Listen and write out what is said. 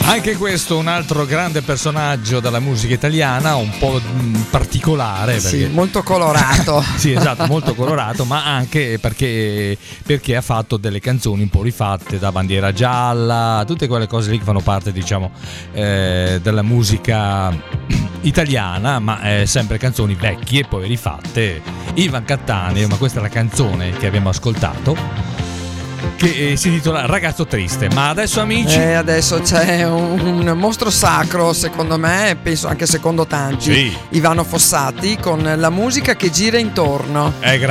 Anche questo un altro grande personaggio della musica italiana, un po' particolare perché... Sì, molto colorato. Sì, esatto, molto colorato, ma anche perché ha fatto delle canzoni un po' rifatte, da Bandiera Gialla, tutte quelle cose lì che fanno parte, diciamo, della musica italiana, ma sempre canzoni vecchie poi rifatte. Ivan Cattaneo, ma questa è la canzone che abbiamo ascoltato, che si intitola Ragazzo Triste. Ma adesso, amici, adesso c'è un mostro sacro, secondo me, penso anche secondo tanti, sì, Ivano Fossati, con La musica che gira intorno. È